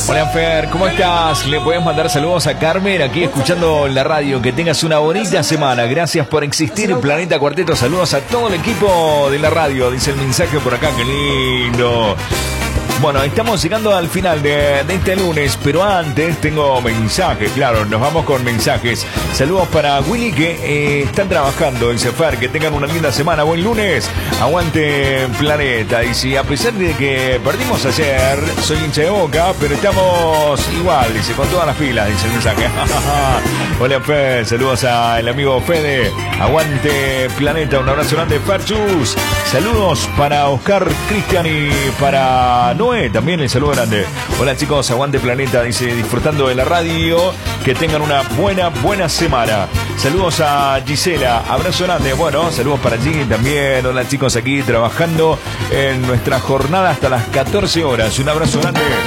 Hola Fer, ¿cómo estás? Le puedes mandar saludos a Carmen aquí escuchando la radio. Que tengas una bonita semana. Gracias por existir en Planeta Cuarteto. Saludos a todo el equipo de la radio. Dice el mensaje por acá, qué lindo. Bueno, estamos llegando al final de este lunes, pero antes tengo mensajes, claro, nos vamos con mensajes. Saludos para Willy que están trabajando, dice Fer, que tengan una linda semana, buen lunes, aguante Planeta. Y si a pesar de que perdimos ayer, soy hincha de Boca, pero estamos igual, dice, con todas las pilas, dice el mensaje. Hola Fer, saludos al amigo Fede, aguante Planeta, un abrazo grande Ferchus. Saludos para Oscar, Cristian y para Noé, también el saludo grande. Hola chicos, aguante Planeta, dice, disfrutando de la radio, que tengan una buena semana. Saludos a Gisela, abrazo grande. Bueno, saludos para Gigi también. Hola chicos, aquí trabajando en nuestra jornada hasta las 14 horas. Un abrazo grande.